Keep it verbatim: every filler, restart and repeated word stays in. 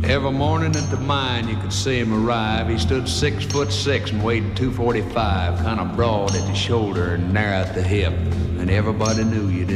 Every morning at the mine, you could see him arrive. He stood six foot six and weighed two forty-five, kind of broad at the shoulder and narrow at the hip. And everybody knew you didn't